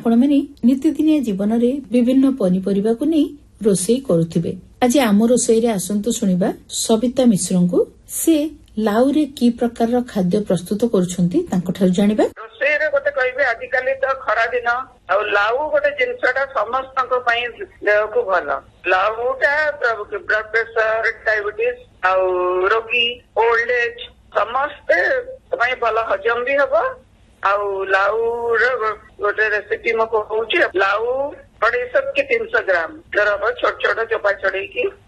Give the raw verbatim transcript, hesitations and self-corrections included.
आपण मैंने नित्यदिनिया जीवन में विभिन्न पनीपरिबा को नहीं रोषेई करुथिबे। आज आम रोषेई रे आसंतु सुनिबा सविता मिश्र को से लाउ रे की प्रकार खाद्य प्रस्तुत करुछंती तांको ठार जानिबा। रोषेई रे गोटे कहबे आजिकाली तो खरा दिन आ लाउ गोटे जिनसटा समस्त पई देह को भल। लाउटा ब्लड प्रेशर डायबिटीज आ रोगी ओल्ड एज समस्त पई भल हजम भी हबो। आ लाउ रे गोटे रेसिपी मको होउची लाउ अढ़ाई सौ की तीन सौ ग्राम छोट छोट चोपा छड़ेकी